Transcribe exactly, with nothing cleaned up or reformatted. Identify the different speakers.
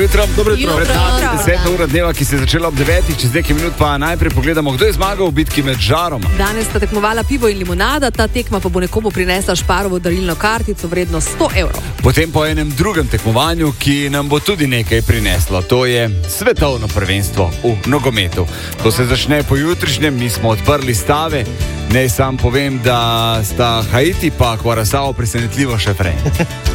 Speaker 1: Jutro,
Speaker 2: dobro jutro.
Speaker 1: Deseta ura dneva, ki se je začela ob devetih, čez nekaj minut pa najprej pogledamo, kdo je zmagal v bitki med žaroma.
Speaker 2: Danes sta tekmovala pivo in limonada, ta tekma pa bo nekomu prinesla Šparovo darilno kartico vredno sto evrov.
Speaker 1: Potem po enem drugem tekmovanju, ki nam bo tudi nekaj prineslo, to je svetovno prvenstvo v nogometu. To se začne po jutrišnjem, mi smo odprli stave. Naj sam povem, da sta Haiti pa Curacao presenetljivo še prej.